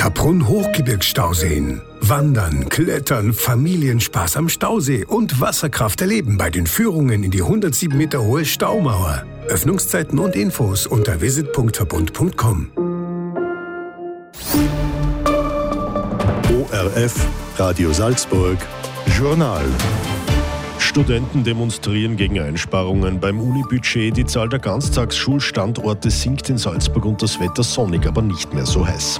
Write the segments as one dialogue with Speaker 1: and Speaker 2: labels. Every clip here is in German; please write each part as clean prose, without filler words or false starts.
Speaker 1: Kaprun-Hochgebirgsstauseen. Wandern, Klettern, Familienspaß am Stausee und Wasserkraft erleben bei den Führungen in die 107 Meter hohe Staumauer. Öffnungszeiten und Infos unter visit.verbund.com.
Speaker 2: ORF Radio Salzburg Journal.
Speaker 3: Studenten demonstrieren gegen Einsparungen beim Unibudget. Die Zahl der Ganztagsschulstandorte sinkt in Salzburg und das Wetter sonnig, aber nicht mehr so heiß.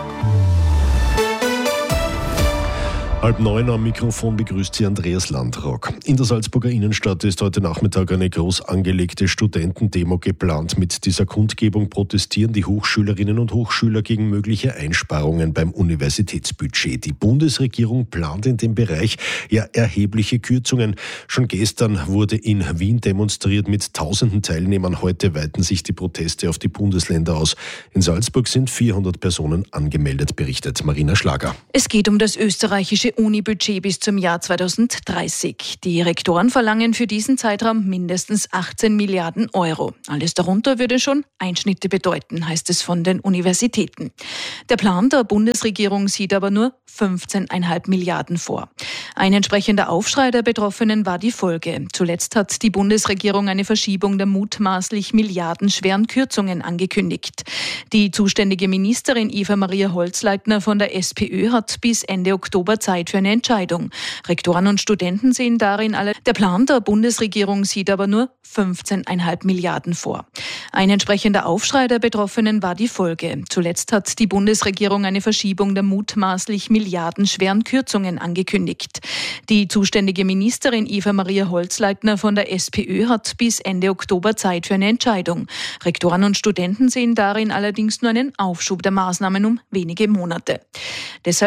Speaker 3: 8:30 am Mikrofon begrüßt Sie Andreas Landrock. In der Salzburger Innenstadt ist heute Nachmittag eine groß angelegte Studentendemo geplant. Mit dieser Kundgebung protestieren die Hochschülerinnen und Hochschüler gegen mögliche Einsparungen beim Universitätsbudget. Die Bundesregierung plant in dem Bereich erhebliche Kürzungen. Schon gestern wurde in Wien demonstriert mit tausenden Teilnehmern. Heute weiten sich die Proteste auf die Bundesländer aus. In Salzburg sind 400 Personen angemeldet, berichtet Marina Schlager.
Speaker 4: Es geht um das österreichische Uni-Budget bis zum Jahr 2030. Die Rektoren verlangen für diesen Zeitraum mindestens 18 Milliarden Euro. Alles darunter würde schon Einschnitte bedeuten, heißt es von den Universitäten. Der Plan der Bundesregierung sieht aber nur 15,5 Milliarden vor. Ein entsprechender Aufschrei der Betroffenen war die Folge. Zuletzt hat die Bundesregierung eine Verschiebung der mutmaßlich milliardenschweren Kürzungen angekündigt. Die zuständige Ministerin Eva-Maria Holzleitner von der SPÖ hat bis Ende Oktober Zeit für eine Entscheidung. Rektoren und Studenten sehen darin alle. Der Plan der Bundesregierung sieht aber nur 15,5 Milliarden vor. Ein entsprechender Aufschrei der Betroffenen war die Folge. Zuletzt hat die Bundesregierung eine Verschiebung der mutmaßlich milliardenschweren Kürzungen angekündigt. Die zuständige Ministerin Eva-Maria Holzleitner von der SPÖ hat bis Ende Oktober Zeit für eine Entscheidung. Rektoren und Studenten sehen darin allerdings nur einen Aufschub der Maßnahmen um wenige Monate.